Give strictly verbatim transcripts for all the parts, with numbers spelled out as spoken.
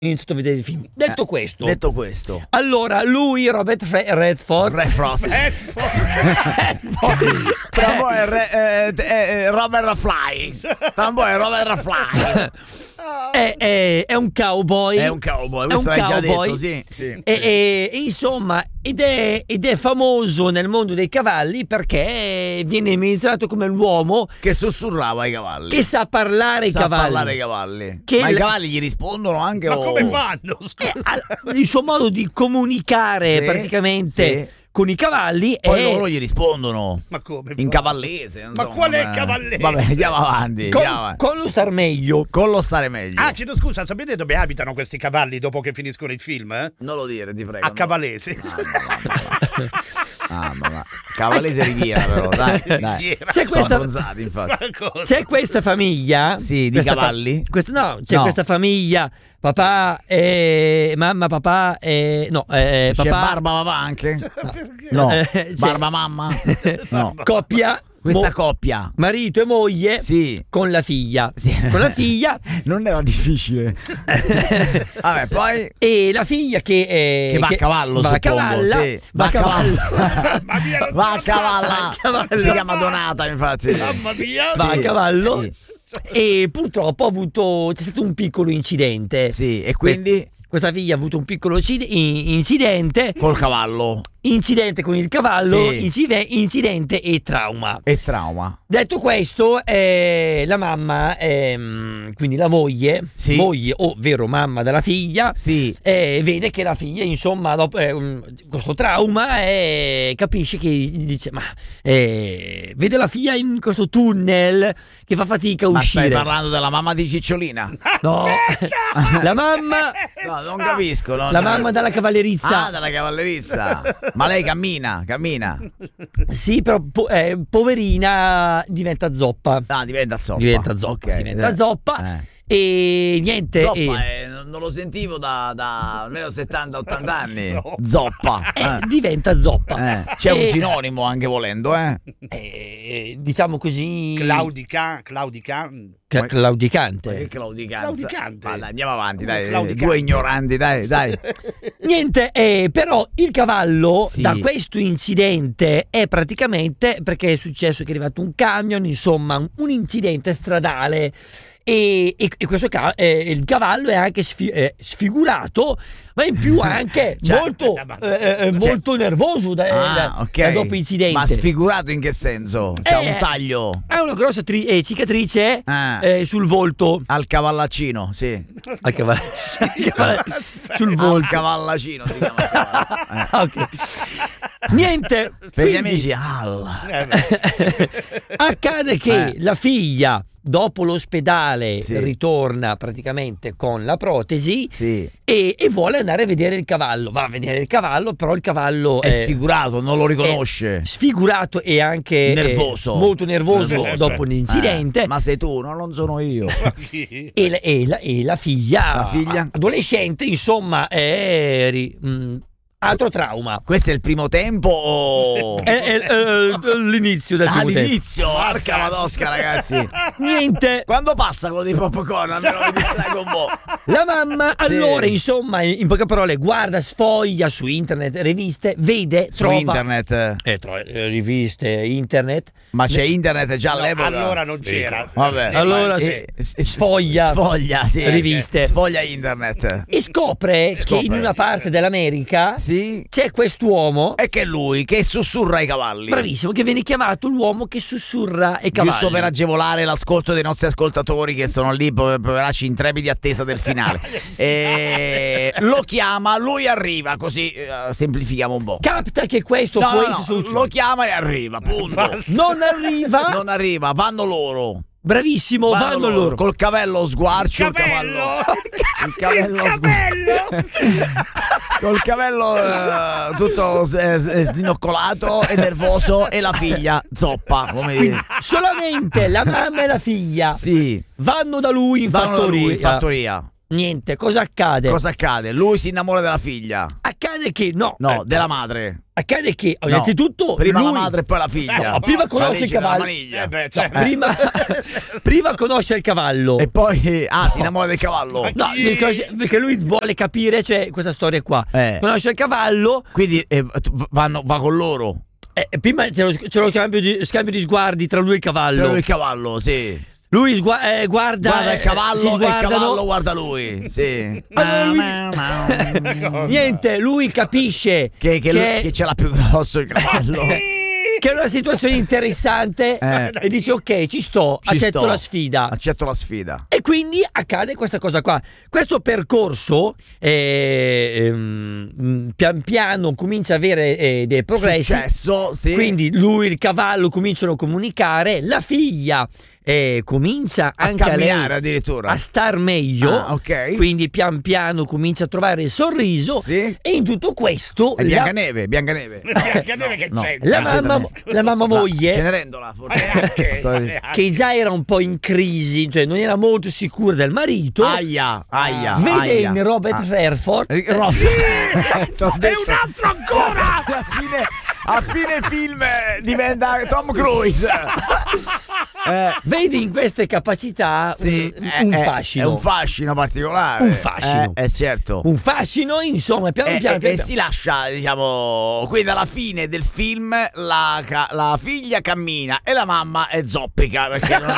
iniziato a vedere il film. Detto Eh, questo, Detto questo. allora lui, Robert Fre- Redford, Redford. Redford. Tra un po' è re- eh, eh, Robert Fly. Tra un po' è Robert Fly. è, è- è un cowboy. È un cowboy, È questo un l'hai già cowboy. detto, sì, sì. E, e- e insomma, ed è, ed è famoso nel mondo dei cavalli perché viene menzionato come l'uomo Che sussurrava ai cavalli. che sa parlare ai sa cavalli. parlare ai cavalli. Che Ma il- i cavalli gli rispondono anche Ma o... come fanno? Eh, Scusa. al- il suo modo di comunicare Sì, praticamente sì. con i cavalli Poi è loro gli rispondono Ma come in fanno? cavallese. Ma insomma. qual è il cavallese? Vabbè, andiamo avanti. con, andiamo avanti. con lo star meglio. Con lo stare meglio. Ah, chiedo scusa, sapete dove abitano questi cavalli dopo che finiscono il film? Eh? Non lo dire, ti prego. A no. Cavallese. Ah, ma va. Cavallese Riviera, però, dai, dai. Riviera. C'è Sono questa, abbronzati, infatti. Ma cosa? c'è questa famiglia. Sì, di questa fa- cavalli? questa- no, c'è No. questa famiglia. Papà e mamma, papà e no, eh, C'è papà. barba papà anche? Perché? No. Eh, c'è- Barba mamma? No. Coppia. Questa mo- coppia. marito e moglie Sì. con la figlia. Sì. Con la figlia. Non era difficile. Vabbè, poi E la figlia che, eh, che va a cavallo, va a suppongo, cavalla, sì. va a cavallo. Mamma mia, non Va a ce la cavalla. Va a cavallo. Si chiama Donata, infatti. Mamma mia. Va a Sì, cavallo sì. e purtroppo ha avuto c'è stato un piccolo incidente. Sì, e quindi questa figlia ha avuto un piccolo incid- in- incidente, col cavallo incidente con il cavallo, Sì. incide- incidente e trauma. e trauma. Detto questo, eh, la mamma, ehm, quindi la moglie, Sì. moglie ovvero mamma della figlia, Sì. eh, vede che la figlia, insomma, dopo eh, um, questo trauma, eh, capisce che gli dice, ma eh, vede la figlia in questo tunnel che fa fatica a Ma uscire. stai parlando della mamma di Cicciolina? No, la mamma, No, non capisco. non- la mamma della cavallerizza. Ah, dalla cavallerizza. Ma lei cammina, cammina. Sì, però po- eh, poverina diventa zoppa. Ah, diventa zoppa. Diventa zoppa, Ok. diventa Eh. zoppa. Eh. E niente. Zoppa, e- eh, non non lo sentivo da, da almeno settanta ottanta anni. Zoppa. Zoppa. eh, Eh. diventa zoppa. Eh, C'è un E- sinonimo anche volendo, eh. eh, diciamo così. Claudica, Claudica. Ca- claudicante. Ma che claudicanza. Claudicante. Ma dai, andiamo avanti, Come dai. claudicante. Due ignoranti, dai, dai. Niente, eh, però il cavallo Sì. da questo incidente è praticamente perché è successo che è arrivato un camion, insomma, un, un incidente stradale. E, e- e questo ca- eh, il cavallo è anche sfi- eh, sfigurato, ma in più anche Cioè, molto, eh, ma- eh, eh, molto nervoso da, da- Ah, ok. da dopo incidente. Ma sfigurato in che senso? C'ha Eh, un taglio Ha una grossa tri- eh, cicatrice Ah. eh, sul volto. al cavallacino, sì. Al cavallo. sul Al volto. cavallacino si chiama. Eh. Ah, ok. Niente. Per gli quindi- amici, al. Eh, beh. Accade che Eh. la figlia dopo l'ospedale Sì. ritorna praticamente con la protesi Sì. e, e vuole andare a vedere il cavallo. Va a vedere il cavallo, però il cavallo È sfigurato, non lo riconosce. è sfigurato e anche Nervoso. eh, molto nervoso, Nervoso. dopo l'incidente. Eh, ma sei tu, no, non sono io. E la, e la- e la figlia, La figlia? adolescente, insomma, è ri- mh, altro trauma. Questo è il primo tempo o... È, è- è l'inizio del Ah, primo tempo. all'inizio, arca madosca, ragazzi. Niente. Quando passa quello di popcorn, almeno mi distrago un po'. La mamma, Sì. allora, insomma, in in poche parole, guarda, sfoglia su internet, riviste, vede, Su trova. internet. Eh, tro- eh, riviste, internet. Ma c'è internet già No, all'epoca? allora non c'era. Vabbè. Allora, Eh, sì. eh, Sfoglia. Sfoglia, sì. Riviste. Sfoglia internet. E scopre, che Scopre. in una parte dell'America Sì. c'è quest'uomo, E che è lui che sussurra ai cavalli. bravissimo, che viene chiamato l'uomo che sussurra ai cavalli. Giusto per agevolare l'ascolto dei nostri ascoltatori che sono lì, po- poveracci intrepidi attesa del finale. E lo chiama, lui arriva, così eh, semplifichiamo un po'. Capta che questo No, può no, essere no, soluzione. lo chiama e arriva, punto. Non arriva, Non arriva, vanno loro. bravissimo, vanno, loro. Col cavello sguarcio, il cavallo. Il cavello sguarcio. Col cavello eh, tutto eh, eh, sdinoccolato e nervoso e la figlia zoppa, come dire. Solamente la mamma e la figlia Sì, vanno da lui in vanno da fattoria. lui in fattoria. Niente, cosa accade? Cosa accade? Lui si innamora della figlia. Accade che no, No, eh, della madre. accade che No, innanzitutto prima lui, la madre e poi la figlia. no, prima La conosce il legge della cavallo. maniglia. Eh beh, No, certo. prima, prima conosce il cavallo. E poi ah, si innamora del cavallo. Ma No, Chi? perché perché lui vuole capire, cioè, questa storia qua. Eh. Conosce il cavallo, Quindi eh, vanno, va con loro. e prima c'è lo, c'è lo scambio, di, scambio di sguardi tra lui e il cavallo. Tra il cavallo, sì. Lui sgua- eh, guarda, Guarda il eh, cavallo si e il sguardano. cavallo guarda lui. Sì. Allora lui- Niente, lui capisce Che, che, lui- che ce l'ha più grosso il cavallo. che è una situazione interessante Eh. e dice ok, ci sto, Ci accetto sto. la sfida. Accetto la sfida. E quindi accade questa cosa qua. Questo percorso eh, ehm, pian piano comincia a avere eh, dei progressi. Successo, sì. Quindi lui e il cavallo cominciano a comunicare, la figlia eh, comincia a anche a lei camminare addirittura. a star meglio, Ah, ok. quindi pian piano comincia a trovare il sorriso Sì. e in tutto questo È la, Biancaneve, Biancaneve. Biancaneve che no. c'entra? la mamma, la mamma moglie Cenerentola, forse. Eh, anche, Sorry. eh, anche. che già era un po' in crisi, cioè non era molto sicura del marito, Aia, aia. vede aia. in Robert Ah. Redford Eh, Rob- T'ho E detto. un altro ancora! A fine, a fine film eh, diventa Tom Cruise. Eh, vede in queste capacità sì, un, è- un è- fascino. È un fascino particolare. Un fascino. Eh, eh, certo. Un fascino, insomma, piano E, piano, e- piano e piano. si lascia, diciamo, quindi alla fine del film la, ca- la figlia cammina e la mamma è zoppica perché non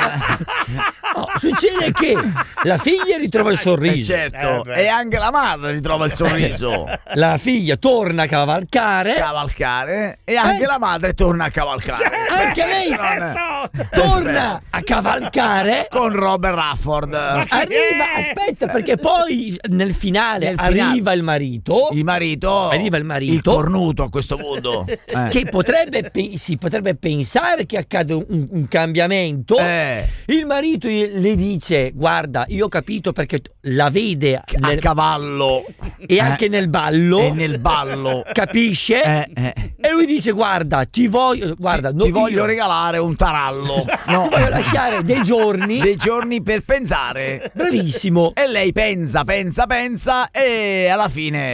No, succede che la figlia ritrova il Eh, sorriso, certo, Eh, beh. e anche la madre ritrova il sorriso. la figlia torna a cavalcare, Cavalcare e anche Eh. la madre torna a cavalcare. anche lei Certo. torna a cavalcare. Con Robert Rafford. Arriva, aspetta, perché poi nel finale Nel finale. arriva il marito, Il marito. Arriva il marito. Il cornuto a questo punto. Eh. che potrebbe, pe- si potrebbe pensare che accade un, un cambiamento. Eh. Il marito le dice: guarda, io ho capito, perché la vede A nel- cavallo. e anche nel ballo. E nel ballo. Capisce? Eh, eh. E lui dice: guarda, ti voglio, guarda, Ti no, voglio io regalare un tarallo. No. ti voglio lasciare dei giorni. Dei giorni per pensare. Bravissimo. E lei pensa, pensa, pensa e alla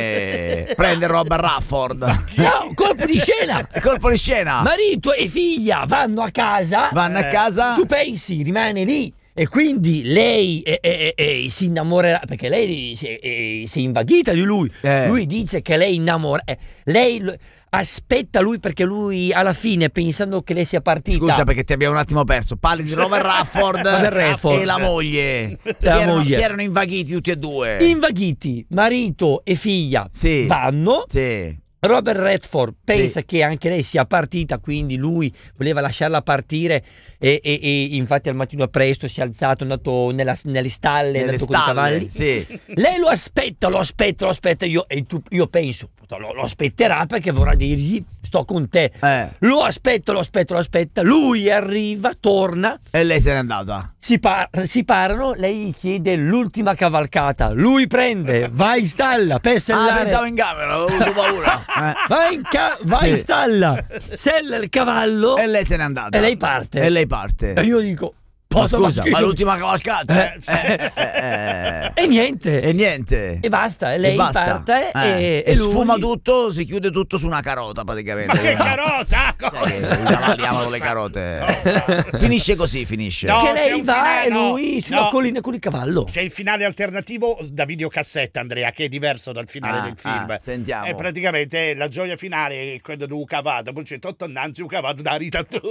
fine prende Robert Rafford. No, colpo di scena. Colpo di scena. Marito e figlia vanno a casa. Vanno a casa. Tu pensi, rimane lì. E quindi lei eh, eh, eh, si innamorerà, perché lei si, eh, si è invaghita di lui. Eh. Lui dice che lei innamora. eh, lei lo- aspetta lui, perché lui alla fine, pensando che lei sia partita. Scusa perché ti abbiamo un attimo perso. Parli di Robert Rafford, Robert Redford. e la moglie. Si, La erano, moglie. si erano invaghiti tutti e due. Invaghiti, marito e figlia Sì. vanno. Sì. Robert Redford pensa Sì. che anche lei sia partita, quindi lui voleva lasciarla partire e, e- e infatti al mattino presto si è alzato, è andato nella- nelle stalle, è Nelle andato con i stalle. cavalli. Sì. Lei lo aspetta, lo aspetta, lo aspetta. Io, e tu- io penso, lo, lo aspetterà perché vorrà dirgli sto con te. Eh. Lo aspetta, lo aspetta, lo aspetta. Lui arriva, torna, E lei se n'è andata. si, par- si parlano. Lei gli chiede l'ultima cavalcata. Lui prende, va in stalla per Ah, sellare. pensavo in camera, avevo avuto paura. Eh. Va in, ca- va in Sì. stalla, sella il cavallo E lei se n'è andata. e lei parte. E lei parte. E io dico, Ma posso scusa, ma ma scusa- l'ultima cavalcata. Eh. Eh, eh, eh. E niente. E niente. E basta, e lei E basta. parte Eh. e, E lui- sfuma tutto, si chiude tutto su una carota praticamente. Ma che carota! Eh, I cavalli amano le carote. Finisce così, finisce. No. che c'è lei un va finale, e no, lui sulla no. collina con il cavallo. C'è il finale alternativo da videocassetta, Andrea, che è diverso dal finale Ah, del film. ah, sentiamo. E praticamente la gioia finale è quella di un cavallo, poi c'è tutto innanzi un cavallo da ritatu.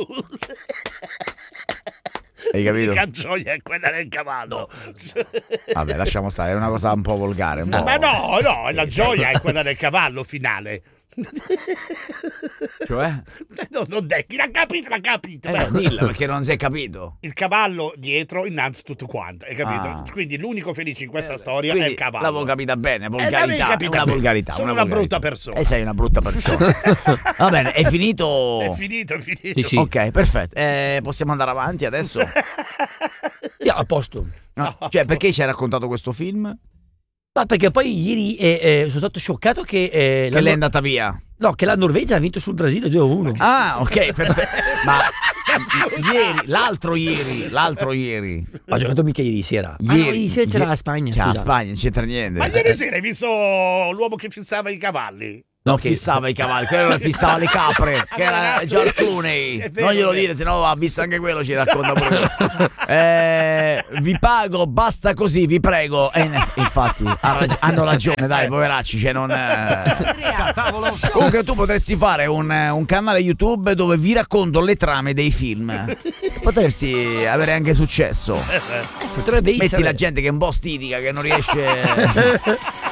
Hai capito? L'unica gioia è quella del cavallo. Vabbè, lasciamo stare, è una cosa un po' volgare. Un po'. Ma no, no, la gioia è quella del cavallo finale. Cioè? No, non decchi, l'ha capito, l'ha capito. Eh, no, dilla perché non si è capito. Il cavallo dietro, innanzi tutto quanto, hai capito? Ah. Quindi l'unico felice in questa storia Quindi è il cavallo. l'avevo capita bene, Eh, l'avevi volgarità, capita una bene. volgarità. Sono una una volgarità. brutta persona. E sei una brutta persona. Va bene, è finito. È finito, è finito. Sì, sì. Ok, perfetto. Eh, possiamo andare avanti adesso? Io a posto. No, cioè, perché ci hai raccontato questo film? Ma perché poi ieri eh, eh, sono stato scioccato che, eh, la Che lei è Nor- andata via. no, che la Norvegia ha vinto sul Brasile due a uno. Ah, ok, perfetto. Ma ieri, l'altro ieri, l'altro ieri. Ha giocato mica ieri sera. Ah, no, ieri sera c'era ie- la Spagna. C'era la scusa. Spagna, non c'entra niente. Ma ieri sera hai visto l'uomo che fissava i cavalli? non Ok. fissava i cavalli, quello che fissava le capre, che era George Clooney. È vero, Non glielo è vero. dire, sennò ha visto anche quello, ci racconta pure quello. Eh, vi pago, basta così, vi prego. E in- infatti ha rag- hanno ragione, dai, poveracci, cioè non eh. Comunque tu potresti fare un, un canale YouTube dove vi racconto le trame dei film. Potresti avere anche successo. Potrebbe Metti essere. la gente che è un po' stitica, che non riesce